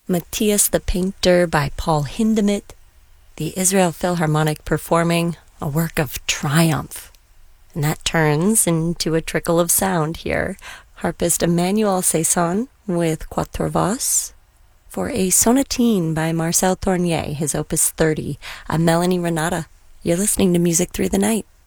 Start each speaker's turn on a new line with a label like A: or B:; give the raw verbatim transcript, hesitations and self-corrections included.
A: Matthias the Painter by Paul Hindemith, the Israel Philharmonic performing a work of triumph. And that turns into a trickle of sound here. Harpist Emmanuel Saison with Quatuor Voix for a sonatine by Marcel Tournier, his opus thirty. I'm Melanie Renata. You're listening to Music Through the Night.